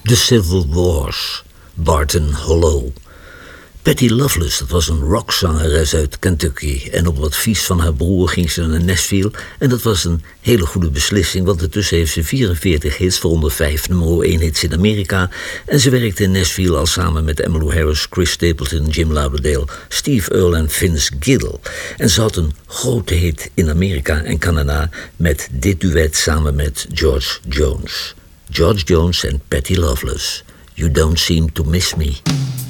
The Civil Wars, Barton Hollow. Patty Loveless, dat was een rockzangeres uit Kentucky. En op advies van haar broer ging ze naar Nashville. En dat was een hele goede beslissing, want intussen heeft ze 44 hits, waaronder 5 nummer 1 hits in Amerika. En ze werkte in Nashville al samen met Emmylou Harris, Chris Stapleton, Jim Lauderdale, Steve Earle en Vince Gill. En ze had een grote hit in Amerika en Canada met dit duet samen met George Jones. George Jones en Patty Loveless. You Don't Seem to Miss Me.